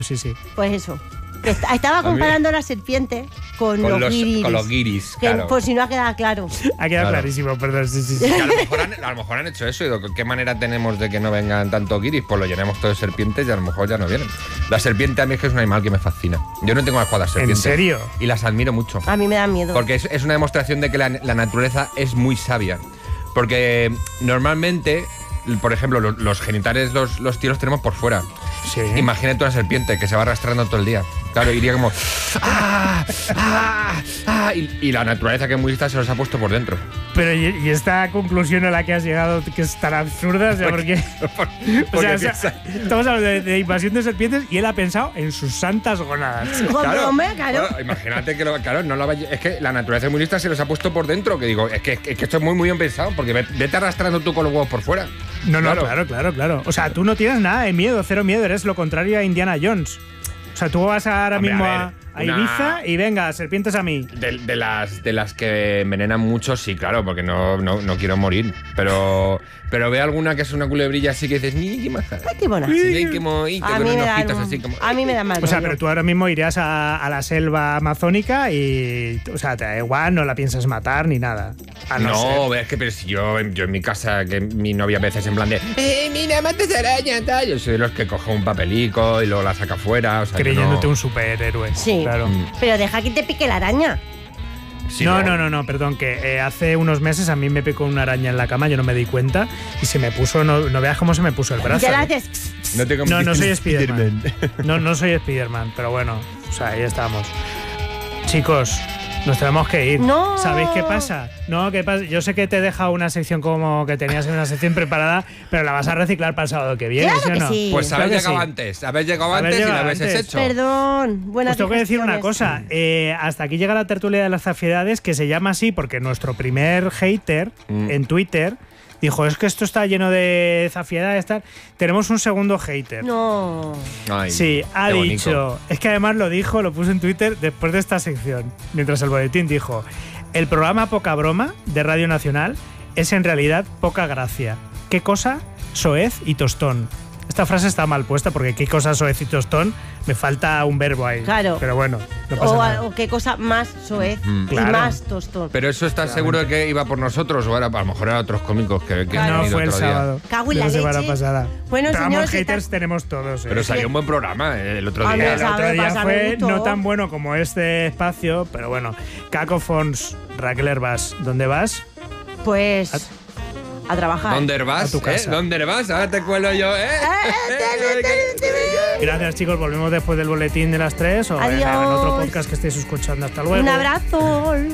Sí. Pues eso. Estaba comparando la serpiente con los guiris. Con los guiris, claro. Por si no ha quedado claro. Ha quedado clarísimo, perdón. Sí. Que a lo mejor han hecho eso. Y ¿qué manera tenemos de que no vengan tantos guiris? Pues lo llenemos todo de serpientes y a lo mejor ya no vienen. La serpiente a mí es que es un animal que me fascina. Yo no tengo asco a las serpientes. ¿En serio? Y las admiro mucho. A mí me da miedo. Porque es una demostración de que la naturaleza es muy sabia. Porque normalmente, por ejemplo, los genitales los tíos los tenemos por fuera. Sí. Imagínate una serpiente que se va arrastrando todo el día. Claro, iría como... Y la naturaleza, que es muy lista, se los ha puesto por dentro. Pero ¿y esta conclusión a la que has llegado, que es tan absurda? O sea, porque estamos hablando de invasión de serpientes y él ha pensado en sus santas gónadas. Claro. Bueno, imagínate que es que la naturaleza es muy lista, se los ha puesto por dentro. Que digo, es que esto es muy, muy bien pensado, porque vete arrastrando tú con los huevos por fuera. No, claro. O sea, tú no tienes nada de miedo, cero miedo. Eres lo contrario a Indiana Jones. O sea, tú vas ahora mismo a Ibiza y venga, serpientes a mí. De las que envenenan mucho, sí, claro, porque no quiero morir. Pero ve alguna que es una culebrilla así que dices, ¡ni qué maja! ¡Ay, qué buena! Sí, a mí me da mal. O sea, pero tú ahora mismo irías a la selva amazónica y, o sea, te da igual, no la piensas matar ni nada. Es que pero si yo en mi casa, que mi novia a veces en plan de mira, matas araña, tal. Yo soy de los que coge un papelico y luego la saca fuera. O sea, creyéndote un superhéroe. Sí. Claro. Pero deja que te pique la araña. Sí, no, perdón, que hace unos meses a mí me picó una araña en la cama, yo no me di cuenta y se me puso, no veas cómo se me puso el brazo. Ya la haces. No soy Spiderman. No soy Spiderman, pero bueno, o sea, ahí estamos. Chicos, nos tenemos que ir. No. ¿Sabéis qué pasa? ¿Qué pasa? Yo sé que te he dejado una sección como que tenías una sección preparada, pero la vas a reciclar para el sábado que viene, claro ¿sí o no? Que sí. Pues habéis llegado antes. Habéis llegado antes y lo habéis hecho. Perdón. Os tengo que decir una cosa. Hasta aquí llega la tertulia de las zafiedades, que se llama así porque nuestro primer hater en Twitter dijo, es que esto está lleno de zafiedades, tal. Tenemos un segundo hater. No. Ay, sí, ha dicho. Bonito. Es que además lo puso en Twitter después de esta sección. Mientras el boletín dijo, el programa Poca Broma de Radio Nacional es en realidad poca gracia. ¿Qué cosa? Soez y tostón. Esta frase está mal puesta porque qué cosa soez y tostón, me falta un verbo ahí. Claro. Pero bueno, no pasa nada. O qué cosa más soez y más tostón. Pero eso estás seguro de que iba por nosotros o era, a lo mejor eran otros cómicos que no, fue el sábado. Cago en la semana pasada. Bueno, pero señores, haters tenemos todos. Pero salió un buen programa el otro día. El otro día fue no tan bueno como este espacio, pero bueno. Caco Fons, Raquel Herbás, ¿dónde vas? Pues a trabajar. ¿Dónde vas? A tu casa. ¿Dónde vas? Ahora te cuelo yo, Gracias, chicos. Volvemos después del boletín de las 3 o en otro podcast que estéis escuchando. Hasta luego. Un abrazo.